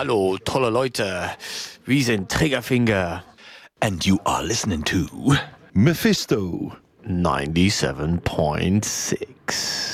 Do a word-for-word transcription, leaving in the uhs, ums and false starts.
Hallo, tolle Leute. Wir sind Triggerfinger. And you are listening to Mephisto ninety-seven point six.